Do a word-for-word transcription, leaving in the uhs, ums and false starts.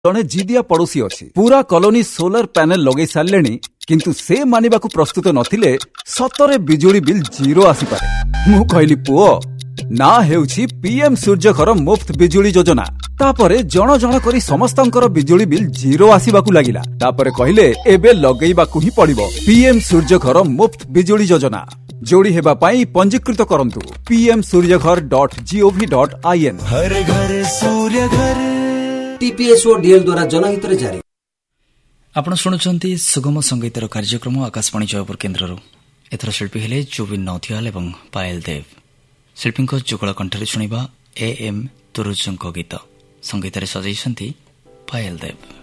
जड़े जिदिया पड़ोशी अच्छी पूरा कॉलोनी सोलर पैनल लगे सारे किंतु से मानिबा को प्रस्तुत नथिले सतरे बिजुली बिल जीरो आसी पारे। मु कहली पुओ ना हेउछि पीएम सूर्य घर मुफ्त बिजुली योजना। तापरे जण जण करी समस्तंकर बिजुली बिल जीरो आसीबाकू लागिला। तापरे कहले एबे लगेइबाकू ही पड़िबो पीएम सूर्य घर मुफ्त बिजुली योजना। जोड़ी हेबा पाई पंजीकृत करंतु पीएम सूर्य घर डॉट जीओवी डॉट आईएन। हर घर सूर्य घर टीपीएस ओ डीएल द्वारा जनहित रे जारी। आपण शुणुचंती सुगम संगीतर कार्यक्रम आकाशवाणी जयपुर केन्द्रରୁ। एथर शिल्पी हेले जुबिन नौतियाल एवं पायल देव। शिल्पी जुगल कंठरे शुणिबा ए एम तुरुजंक गीत संगीत सजाई पायल देव।